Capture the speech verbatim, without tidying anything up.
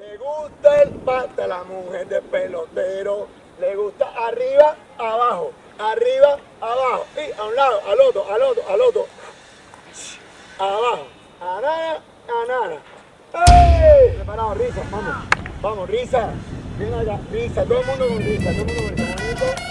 Le gusta el pata a la mujer de pelotero. Le gusta arriba, abajo, arriba, abajo. Y a un lado, al otro, al otro, al otro. Abajo. Anana, anana. ¡Ey! Preparado, risa, vamos. Vamos, risa. Ven acá, risa. Todo el mundo con risa, todo el mundo con risa. Bonito.